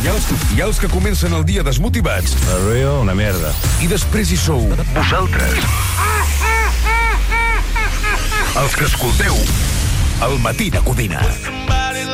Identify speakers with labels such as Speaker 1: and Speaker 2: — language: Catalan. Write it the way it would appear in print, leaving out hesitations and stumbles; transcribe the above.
Speaker 1: Hi ha els que comencen el dia desmotivats.
Speaker 2: La Rio, una merda.
Speaker 1: I després hi sou vosaltres. Els que escolteu El Matí de Codina.